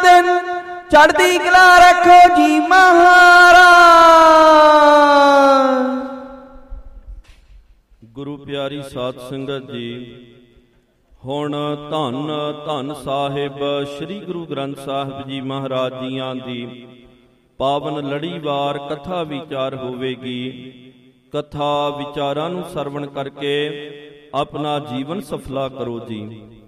ਦਿਨ ਚੜ੍ਹਦੀ ਕਲਾ ਰੱਖੋ ਜੀ ਮਹਾਰਾਜ। ਗੁਰੂ ਪਿਆਰੀ ਸਾਧ ਸੰਗਤ ਜੀ, ਹੁਣ ਧੰਨ ਧੰਨ ਸਾਹਿਬ ਸ੍ਰੀ ਗੁਰੂ ਗ੍ਰੰਥ ਸਾਹਿਬ ਜੀ ਮਹਾਰਾਜ ਜੀਆਂ ਦੀ ਪਾਵਨ ਲੜੀਵਾਰ ਕਥਾ ਵਿਚਾਰ ਹੋਵੇਗੀ। ਕਥਾ ਵਿਚਾਰਾਂ ਨੂੰ ਸਰਵਣ ਕਰਕੇ ਆਪਣਾ ਜੀਵਨ ਸਫਲਾ ਕਰੋ ਜੀ।